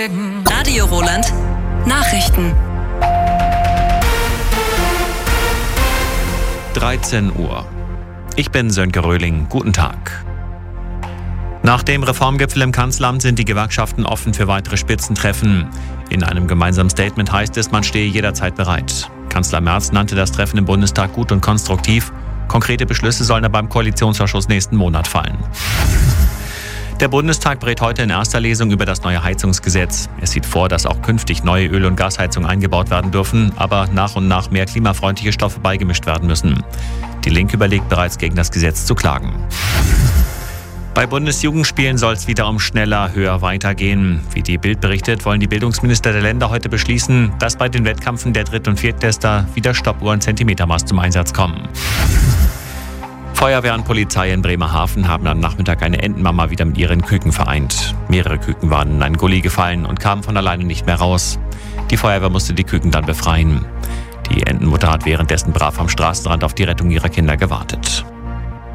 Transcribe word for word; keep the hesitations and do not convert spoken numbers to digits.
Radio Roland Nachrichten. dreizehn Uhr. Ich bin Sönke Röhling. Guten Tag. Nach dem Reformgipfel im Kanzleramt sind die Gewerkschaften offen für weitere Spitzentreffen. In einem gemeinsamen Statement heißt es, man stehe jederzeit bereit. Kanzler Merz nannte das Treffen im Bundestag gut und konstruktiv. Konkrete Beschlüsse sollen aber beim Koalitionsausschuss nächsten Monat fallen. Der Bundestag berät heute in erster Lesung über das neue Heizungsgesetz. Es sieht vor, dass auch künftig neue Öl- und Gasheizungen eingebaut werden dürfen, aber nach und nach mehr klimafreundliche Stoffe beigemischt werden müssen. Die Linke überlegt bereits, gegen das Gesetz zu klagen. Bei Bundesjugendspielen soll es wieder um schneller, höher weitergehen. Wie die Bild berichtet, wollen die Bildungsminister der Länder heute beschließen, dass bei den Wettkämpfen der Dritt- und Viertklässler wieder Stoppuhren Zentimetermaß zum Einsatz kommen. Feuerwehr und Polizei in Bremerhaven haben am Nachmittag eine Entenmama wieder mit ihren Küken vereint. Mehrere Küken waren in einen Gully gefallen und kamen von alleine nicht mehr raus. Die Feuerwehr musste die Küken dann befreien. Die Entenmutter hat währenddessen brav am Straßenrand auf die Rettung ihrer Kinder gewartet.